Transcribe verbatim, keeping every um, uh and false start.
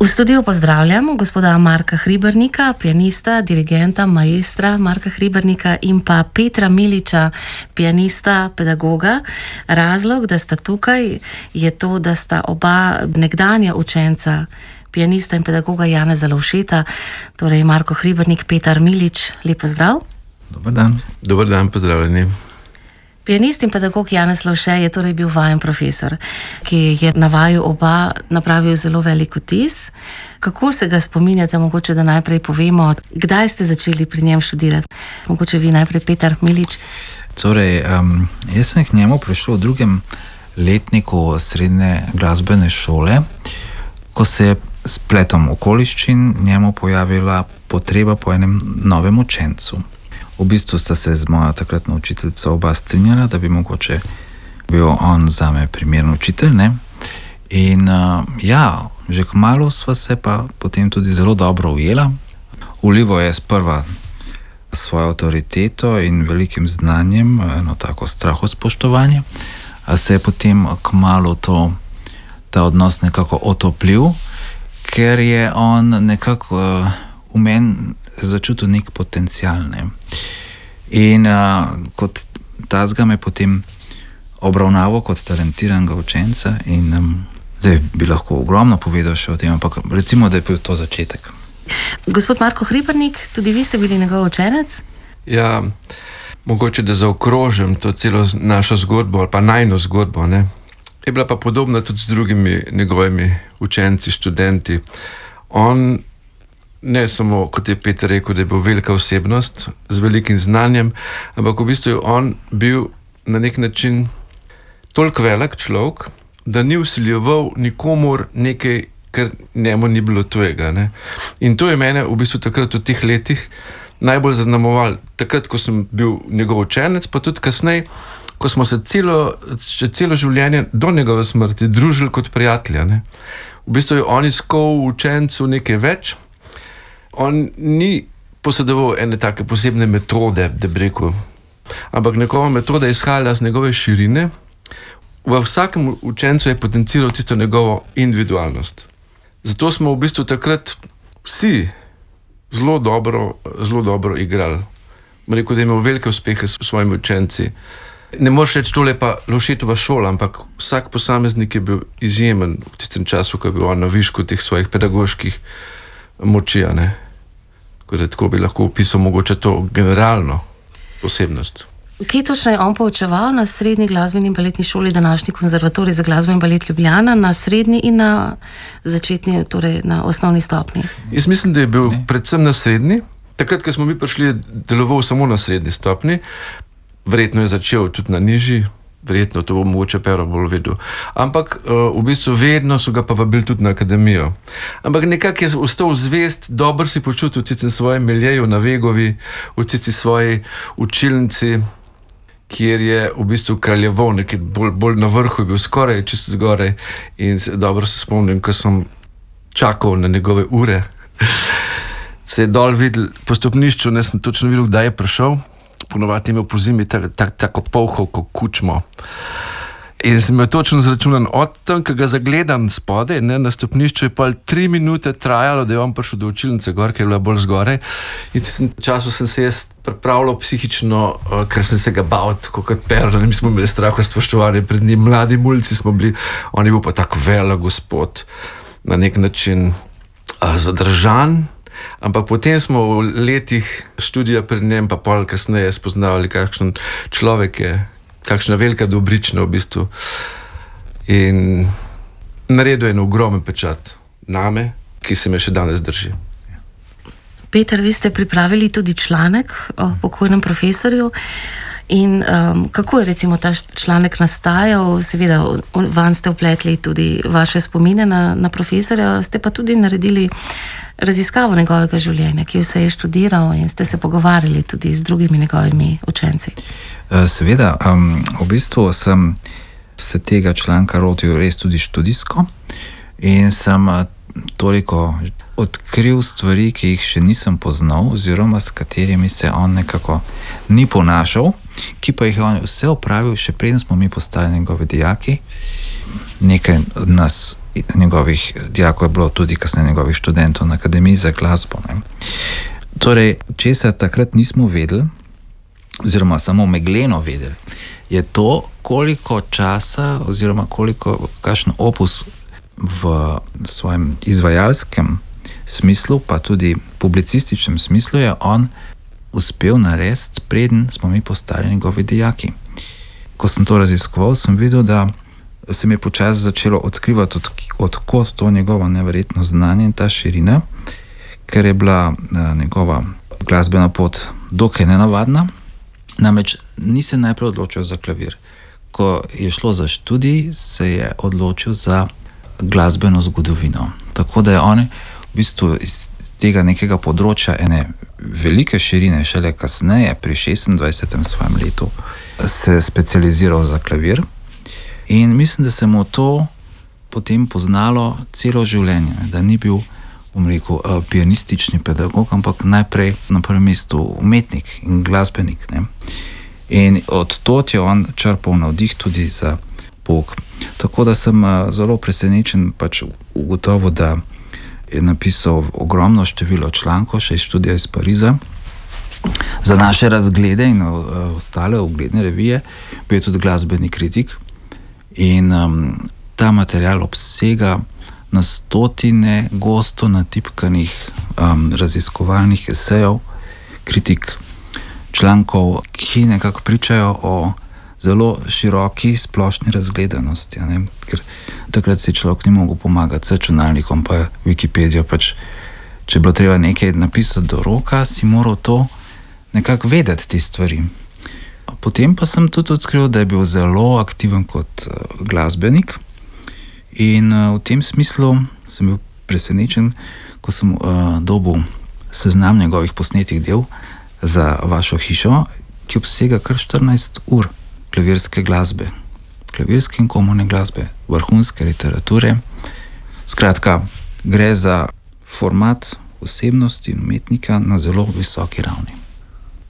V studiu pozdravljam gospoda Marka Hribernika, pianista, dirigenta, maestra Marka Hribernika in pa Petra Miliča, pianista, pedagoga. Razlog, da sta tukaj, je to, da sta oba nekdanja učenca pianista in pedagoga Janeza Lovšeta, torej Marko Hribernik, Petar Milič. Lep pozdrav. Dobar dan. Dobar dan, pozdravljeni. Pianist in pedagog Janez Lovše je torej bil vajen profesor, ki je na vaju oba napravil zelo velik vtis. Kako se ga spominjate, mogoče da najprej povemo, kdaj ste začeli pri njem študirati? Mogoče vi najprej, Petar Milič. Torej, um, jaz sem k njemu prišel v drugem letniku srednje glasbene šole, ko se je s pletom okoliščin njemu pojavila potreba po enem novem učencu. V bistvu sta se z mojo takratno učiteljico oba strinjala, da bi mogoče bil on zame primeren učitelj, ne? In uh, ja, že kmalu sva se pa potem tudi zelo dobro ujela. Vlival je sprva svojo avtoriteto in velikim znanjem, eno tako strahospoštovanje, a se je potem kmalu to, ta odnos nekako otoplil, ker je on nekako uh, v meni začutil nek potencial, ne. In uh, kot tazga me potem obravnaval kot talentiranega učenca in um, zdaj bi lahko ogromno povedal še o tem, ampak recimo, da je bil to začetek. Gospod Marko Hribernik, tudi vi ste bili njegov učenec? Ja, mogoče da zaokrožim to celo našo zgodbo ali pa najino zgodbo, ne. Je bila pa podobna tudi z drugimi njegovimi učenci, študenti. On ne samo, kot je Peter rekel, da je bil velika osebnost z velikim znanjem, ampak v bistvu je on bil na nek način toliko velik človek, da ni vsiljeval nikomur nekaj, kar njemu ni bilo tujega, ne. In to je mene v bistvu takrat v teh letih najbolj zaznamoval. Takrat, ko sem bil njegov učenec, pa tudi kasneje, ko smo se celo, še celo življenje do njegove smrti družili kot prijatelja, ne. V bistvu je on iskal v učencu nekaj več. On ni posedoval ene take posebne metode, da bi rekel, ampak njegova metoda je izhajala z njegove širine. V vsakem učencu je potenciral tisto njegovo individualnost. Zato smo v bistvu takrat vsi zelo dobro, zelo dobro igrali. Rekel, da je imel velike uspehe s svojimi učenci. Ne moreš reči, tole pa Lovšetova šola, ampak vsak posameznik je bil izjemen v tistem času, ko je bil on na višku teh svojih pedagoških moči, ne. Da tako bi lahko opisal mogoče to generalno posebnost. Kje točno je on poučeval? Na srednji glasbeni in baletni šoli, današnji konzervatorij za glasbo in balet Ljubljana, na srednji in na začetni, torej na osnovni stopnji? Jaz mislim, da je bil ne. predvsem na srednji. Takrat, ko smo mi prišli, deloval samo na srednji stopnji. Verjetno je začel tudi na nižji, verjetno to bo mogoče Pero bolj vedel. Ampak uh, v bistvu vedno so ga pa vabili tudi na akademijo. Ampak nekako je ostal zvest, dobro si počutil v tistem svojem miljeju na Vegovi, v tistem svoji učilnici, kjer je v bistvu kraljeval, nekaj bolj, bolj na vrhu, je bil skoraj čisto zgoraj in se, dobro se spomnim, ko sem čakal na njegove ure. Se je dol videl po stopnišču, ne sem točno videl, kdaj je prišel. Ponovati imel po zimi tako tak, tako polhovko kučmo. In sem imel točno zračunan od tam, ko ga zagledam spodaj, ne, na stopnišču je pa tri minute trajalo, da je on prišel do učilnice gor, ker je bila bolj zgoraj. In v tistem času sem se jaz pripravljal psihično, uh, ker sem se ga bal, tako kot Pero, mi smo imeli straho spoštovanje pred njim, mladi mulci smo bili, on je bil pa tako velik gospod, na nek način uh, zadržan. Ampak potem smo v letih študija pred njem, pa pol kasneje spoznavali, kakšen človek je, kakšna velika dobrična v bistvu. In naredil je en ogromen pečat name, ki se me še danes drži. Peter, vi ste pripravili tudi članek o pokojnem profesorju. In um, kako je recimo ta članek nastajal? Seveda, van ste vpletli tudi vaše spomine na, na profesorja, ste pa tudi naredili raziskavo njegovega življenja, ki vse je študiral in ste se pogovarjali tudi z drugimi njegovimi učenci. Seveda, um, v bistvu sem se tega članka lotil res tudi študijsko in sem toliko odkril stvari, ki jih še nisem poznal, oziroma s katerimi se on nekako ni ponašal, ki pa jih je on vse opravil, še preden smo mi postali njegovi dijaki. Nekaj od nas njegovih dijakov je bilo tudi kasneje njegovih študentov na Akademiji za glasbo. Ne. Torej, česar takrat nismo vedeli, oziroma samo megleno vedeli, je to, koliko časa oziroma koliko, kakšen opus v svojem izvajalskem smislu, pa tudi publicističnem smislu je on uspel narediti, preden smo mi postali njegovi dijaki. Ko sem to raziskoval, sem videl, da se mi je počasi začelo odkrivati, od, odkot to njegovo neverjetno znanje in ta širina, ker je bila njegova glasbena pot dokaj nenavadna. Namreč ni se najprej odločil za klavir. Ko je šlo za študij, se je odločil za glasbeno zgodovino. Tako da je on v bistvu iz tega nekega področja ene velike širine šele kasneje, pri šestindvajsetem svojem letu, se specializiral za klavir. In mislim, da se mu to potem poznalo celo življenje, da ni bil, bom rekel, pianistični pedagog, ampak najprej na prvem mestu umetnik in glasbenik. Ne? In od tod je on črpal navdih tudi za pouk. Tako da sem zelo presenečen pač ugotovil, da je napisal ogromno število člankov, še iz študija iz Pariza, za naše razglede in ostale ugledne revije, bil je tudi glasbeni kritik. In um, ta material obsega na stotine gosto natipkanih um, raziskovalnih esejev, kritik, člankov, ki nekako pričajo o zelo široki splošni razgledanosti. Ne? Ker takrat si človek ni mogel pomagati s računalnikom, pa Wikipedijo. Pač, če je bilo treba nekaj napisati do roka, si moral to nekako vedeti, te stvari. Potem pa sem tudi odkril, da je bil zelo aktiven kot glasbenik in v tem smislu sem bil presenečen, ko sem uh, dobil seznam njegovih posnetih del za vašo hišo, ki obsega kar štirinajst ur klavirske glasbe, klavirske in komorne glasbe, vrhunske literature. Skratka, gre za format osebnosti in umetnika na zelo visoki ravni.